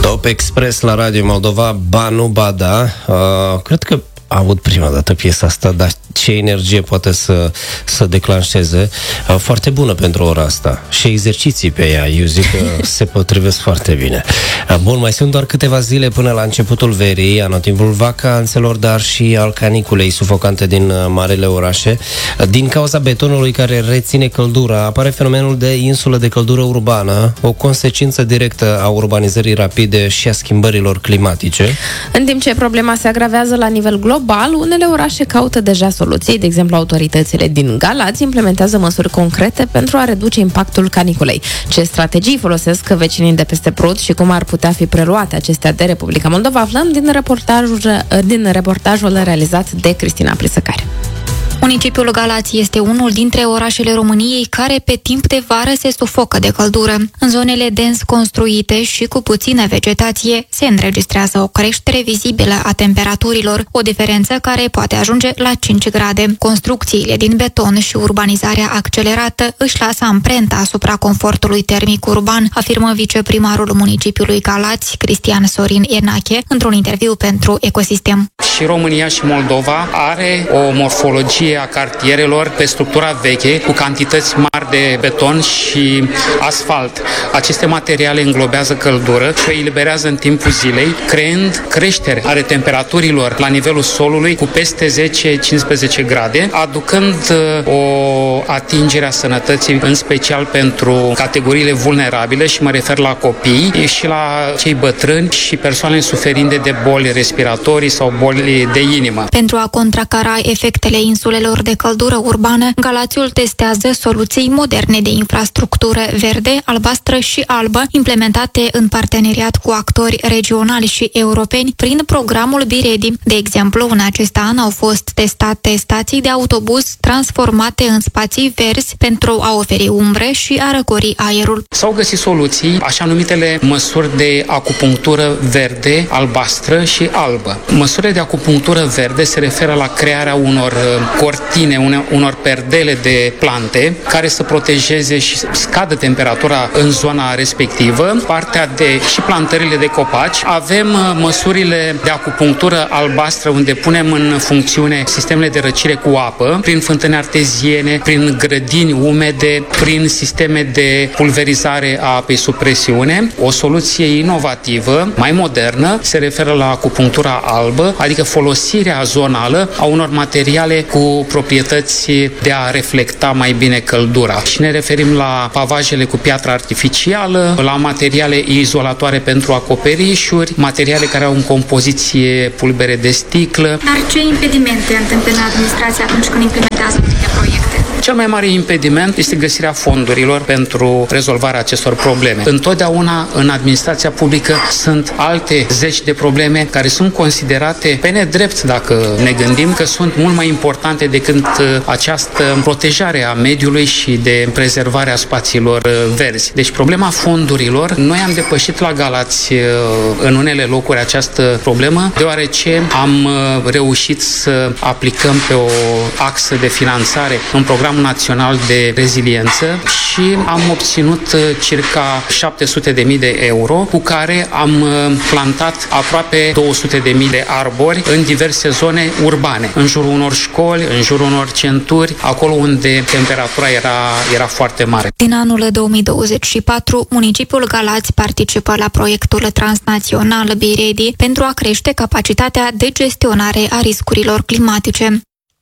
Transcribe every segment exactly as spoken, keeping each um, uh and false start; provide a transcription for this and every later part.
Top Express la Radio Moldova, Banu Bada. Uh, cred că a avut prima dată piesa asta, dar ce energie poate să, să declanșeze. Uh, foarte bună pentru ora asta. Și exerciții pe ea, eu zic că se potrivesc foarte bine. Uh, bun, mai sunt doar câteva zile până la începutul verii, anotimpul vacanțelor, dar și al caniculei sufocante din uh, marile orașe. Uh, din cauza betonului care reține căldura, apare fenomenul de insulă de căldură urbană, o consecință directă a urbanizării rapide și a schimbărilor climatice. În timp ce problema se agravează la nivel global, unele orașe caută deja soluții. De exemplu, autoritățile din Galați implementează măsuri concrete pentru a reduce impactul caniculei. Ce strategii folosesc vecinii de peste Prut și cum ar putea fi preluate acestea de Republica Moldova, aflăm din reportajul, din reportajul realizat de Cristina Prisăcari. Municipiul Galați este unul dintre orașele României care pe timp de vară se sufocă de căldură. În zonele dens construite și cu puțină vegetație se înregistrează o creștere vizibilă a temperaturilor, o diferență care poate ajunge la cinci grade. Construcțiile din beton și urbanizarea accelerată își lasă amprenta asupra confortului termic urban, afirmă viceprimarul municipiului Galați, Cristian Sorin Enache, într-un interviu pentru Ecosistem. Și România și Moldova are o morfologie a cartierelor pe structura veche, cu cantități mari de beton și asfalt. Aceste materiale înglobează căldură și o eliberează în timpul zilei, creând creștere ale temperaturilor la nivelul solului cu peste zece cincisprezece grade, aducând o atingere a sănătății, în special pentru categoriile vulnerabile, și mă refer la copii și la cei bătrâni și persoane suferinde de boli respiratorii sau boli de inimă. Pentru a contracara efectele insulelor de căldură urbană, Galațiul testează soluții moderne de infrastructură verde, albastră și albă, implementate în parteneriat cu actori regionali și europeni prin programul BiReady. De exemplu, în acest an au fost testate stații de autobuz transformate în spații verzi pentru a oferi umbre și a răcori aerul. S-au găsit soluții, așa numitele măsuri de acupunctură verde, albastră și albă. Măsurile de acupunctură verde se referă la crearea unor cortine, unor perdele de plante care să protejeze și scadă temperatura în zona respectivă. Partea de și plantările de copaci. Avem măsurile de acupunctură albastră, unde punem în funcțiune sistemele de răcire cu apă, prin fântâni arteziene, prin grădini umede, prin sisteme de pulverizare a apei sub presiune. O soluție inovativă, mai modernă, se referă la acupunctura albă, adică folosirea zonală a unor materiale cu proprietăți de a reflecta mai bine căldura. Și ne referim la pavajele cu piatră artificială, la materiale izolatoare pentru acoperișuri, materiale care au în compoziție pulbere de sticlă. Dar ce impedimente întâmpină administrația atunci când implementează aceste proiecte? Cel mai mare impediment este găsirea fondurilor pentru rezolvarea acestor probleme. Întotdeauna în administrația publică sunt alte zeci de probleme care sunt considerate pe nedrept, dacă ne gândim, că sunt mult mai importante decât această protejare a mediului și de prezervarea spațiilor verzi. Deci problema fondurilor, noi am depășit la Galați în unele locuri această problemă, deoarece am reușit să aplicăm pe o axă de finanțare un program național de reziliență și am obținut circa șapte sute de mii de euro, cu care am plantat aproape două sute de mii de arbori în diverse zone urbane, în jurul unor școli, în jurul unor centuri, acolo unde temperatura era, era foarte mare. Din anul două mii douăzeci și patru, municipiul Galați participă la proiectul transnațional BiReady pentru a crește capacitatea de gestionare a riscurilor climatice.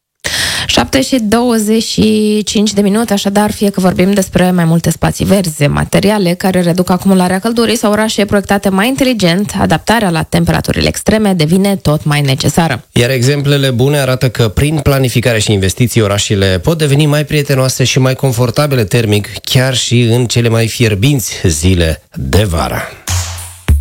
șapte și douăzeci și cinci de minute, așadar, fie că vorbim despre mai multe spații verzi, materiale care reduc acumularea căldurii sau orașe proiectate mai inteligent, adaptarea la temperaturile extreme devine tot mai necesară. Iar exemplele bune arată că prin planificare și investiții orașele pot deveni mai prietenoase și mai confortabile termic, chiar și în cele mai fierbinți zile de vară.